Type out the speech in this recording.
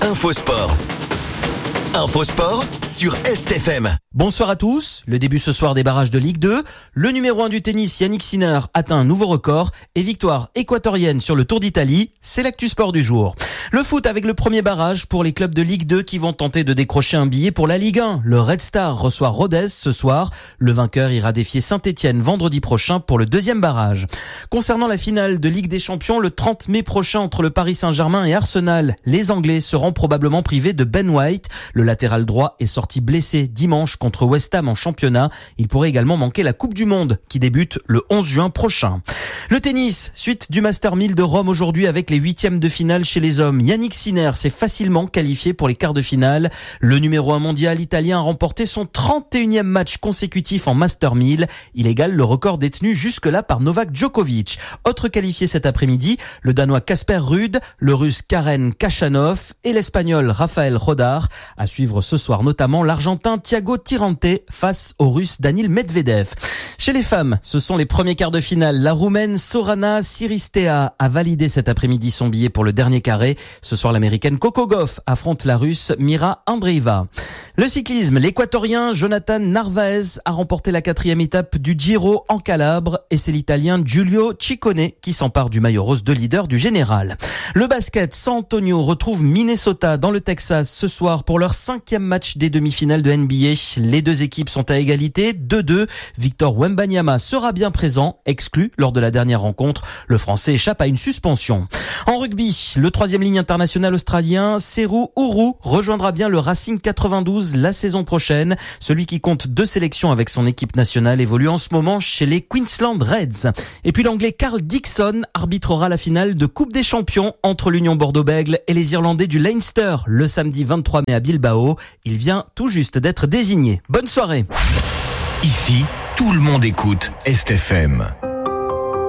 Infosport. Infosport sur STFM. Bonsoir à tous. Le début ce soir des barrages de Ligue 2. Le numéro 1 du tennis, Yannick Sinner, atteint un nouveau record et victoire équatorienne sur le Tour d'Italie. C'est l'actu sport du jour. Le foot avec le premier barrage pour les clubs de Ligue 2 qui vont tenter de décrocher un billet pour la Ligue 1. Le Red Star reçoit Rodez ce soir. Le vainqueur ira défier Saint-Etienne vendredi prochain pour le deuxième barrage. Concernant la finale de Ligue des Champions, le 30 mai prochain entre le Paris Saint-Germain et Arsenal, les Anglais seront probablement privés de Ben White. Le latéral droit est sorti blessé dimanche contre West Ham en championnat. Il pourrait également manquer la Coupe du Monde qui débute le 11 juin prochain. Le tennis, suite du Master 1000 de Rome aujourd'hui avec les huitièmes de finale chez les hommes. Yannick Sinner s'est facilement qualifié pour les quarts de finale. Le numéro 1 mondial italien a remporté son 31e match consécutif en Master 1000. Il égale le record détenu jusque-là par Novak Djokovic. Autre qualifié cet après-midi, le Danois Casper Ruud, le Russe Karen Khachanov et l'Espagnol Rafael Rodar. À suivre ce soir notamment l'Argentin Thiago Tirante face au Russe Daniil Medvedev. Chez les femmes, ce sont les premiers quarts de finale. La Roumaine Sorana Ciristea a validé cet après-midi son billet pour le dernier carré. Ce soir, l'Américaine Coco Gauff affronte la Russe Mira Andreeva. Le cyclisme, l'Équatorien Jonathan Narvaez a remporté la 4e étape du Giro en Calabre et c'est l'Italien Giulio Ciccone qui s'empare du maillot rose de leader du général. Le basket, San Antonio retrouve Minnesota dans le Texas ce soir pour leur 5e match des demi-finales de NBA. Les deux équipes sont à égalité, 2-2. Victor Wembanyama sera bien présent, exclu lors de la dernière rencontre. Le Français échappe à une suspension. En rugby, le 3e ligne international australien Seru Uru rejoindra bien le Racing 92 la saison prochaine. Celui qui compte 2 sélections avec son équipe nationale évolue en ce moment chez les Queensland Reds. Et puis l'Anglais Carl Dixon arbitrera la finale de Coupe des Champions entre l'Union Bordeaux-Bègles et les Irlandais du Leinster le samedi 23 mai à Bilbao. Il vient tout juste d'être désigné. Bonne soirée. Ici, tout le monde écoute STFM.